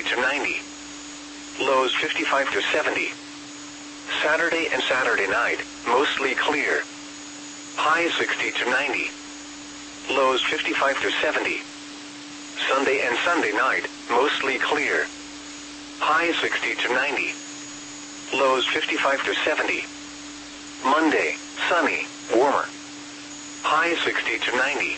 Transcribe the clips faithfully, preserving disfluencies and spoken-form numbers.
to ninety. Lows fifty-five to seventy. Saturday and Saturday night, mostly clear. Highs sixty to ninety. Lows fifty-five to seventy. Sunday and Sunday night, mostly clear. Highs sixty to ninety. Lows fifty-five to seventy. Monday, sunny, warmer. Highs sixty to ninety.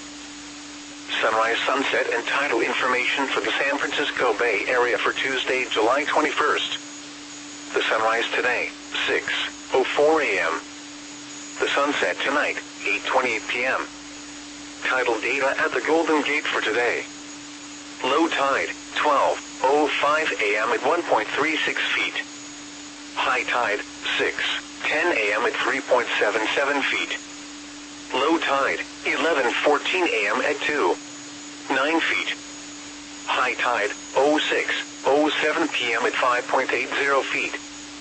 Sunrise, sunset, and tidal information for the San Francisco Bay Area for Tuesday, July twenty-first. The sunrise today, six oh four a.m. The sunset tonight, eight twenty-eight p.m. Tidal data at the Golden Gate for today. Low tide, twelve oh five a.m. at one point three six feet. High tide, six ten a.m. at three point seven seven feet. Low tide, eleven fourteen a.m. at two nine feet. High tide, oh six oh seven p.m. at five point eight zero feet.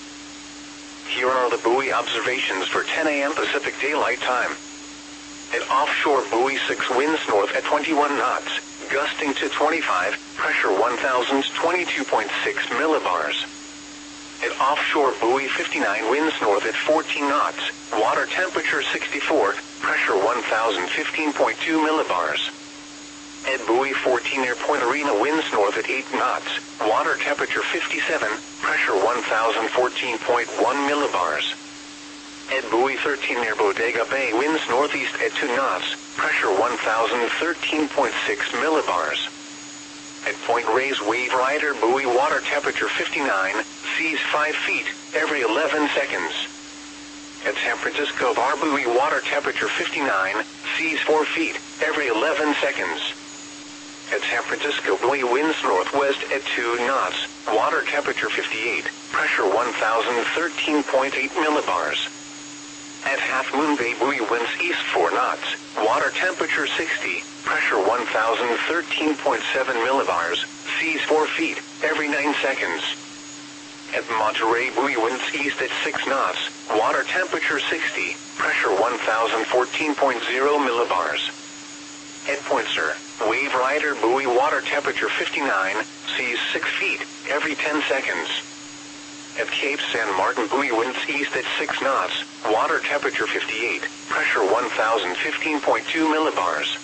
Here are the buoy observations for ten a.m. Pacific Daylight Time. At offshore buoy six, winds north at twenty-one knots, gusting to twenty-five, pressure one thousand twenty-two point six millibars. At offshore buoy fifty-nine, winds north at fourteen knots, water temperature sixty-four, pressure one thousand fifteen point two millibars. At buoy fourteen near Point Arena, winds north at eight knots, water temperature fifty-seven, pressure one thousand fourteen point one millibars. At buoy thirteen near Bodega Bay, winds northeast at two knots, pressure one thousand thirteen point six millibars. At Point Reyes Wave Rider buoy, water temperature fifty-nine, seas five feet, every eleven seconds. At San Francisco Bar buoy, water temperature fifty-nine, seas four feet, every eleven seconds. At San Francisco buoy, winds northwest at two knots, water temperature fifty-eight, pressure one thousand thirteen point eight millibars. At Half Moon Bay buoy, winds east four knots, water temperature sixty, pressure one thousand thirteen point seven millibars, seas four feet, every nine seconds. At Monterey buoy, winds east at six knots, water temperature sixty, pressure one thousand fourteen point zero millibars. At Point Sur, Wave Rider buoy, water temperature fifty-nine, seas six feet, every ten seconds. At Cape San Martin buoy, winds east at six knots, water temperature fifty-eight, pressure one thousand fifteen point two millibars.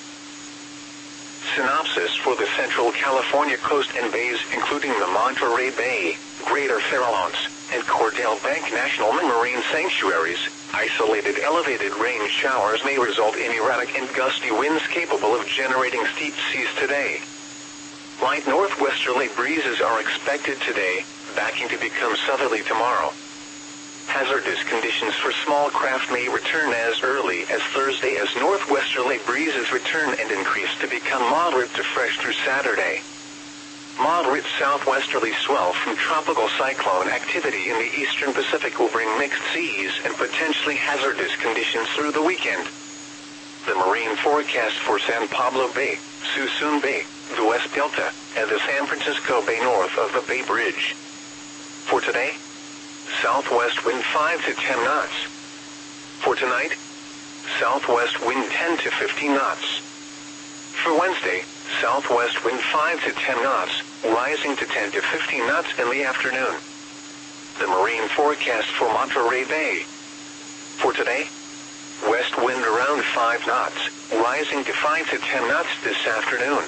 Synopsis for the Central California coast and bays, including the Monterey Bay, Greater Farallones, and Cordell Bank National Marine Sanctuaries. Isolated elevated rain showers may result in erratic and gusty winds capable of generating steep seas today. Light northwesterly breezes are expected today, backing to become southerly tomorrow. Hazardous conditions for small craft may return as early as Thursday as northwesterly breezes return and increase to become moderate to fresh through Saturday. Moderate southwesterly swell from tropical cyclone activity in the eastern Pacific will bring mixed seas and potentially hazardous conditions through the weekend. The marine forecast for San Pablo Bay, Suisun Bay, the West Delta, and the San Francisco Bay north of the Bay Bridge. For today, southwest wind five to ten knots. For tonight, southwest wind ten to fifteen knots. For Wednesday, southwest wind five to ten knots, rising to ten to fifteen knots in the afternoon. The marine forecast for Monterey Bay. For today, west wind around five knots, rising to five to ten knots this afternoon.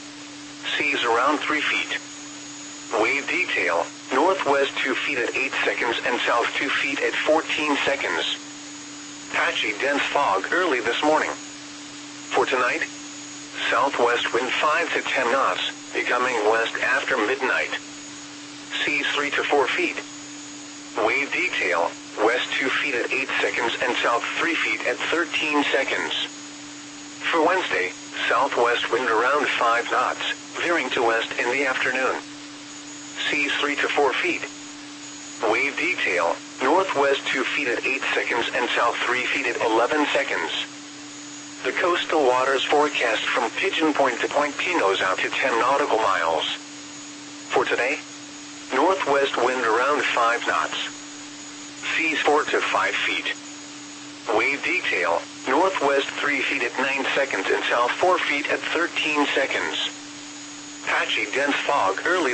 Seas around three feet. Wave detail, northwest two feet at eight seconds and south two feet at fourteen seconds. Patchy dense fog early this morning. For tonight, southwest wind five to ten knots, becoming west after midnight. Seas three to four feet. Wave detail, west two feet at eight seconds and south three feet at thirteen seconds. For Wednesday, southwest wind around five knots, veering to west in the afternoon. Seas three to four feet. Wave detail, northwest two feet at eight seconds and south three feet at eleven seconds. The coastal waters forecast from Pigeon Point to Point Pinos out to ten nautical miles. For today, northwest wind around five knots. Seas four to five feet. Wave detail, northwest three feet at nine seconds and south four feet at thirteen seconds. Patchy dense fog early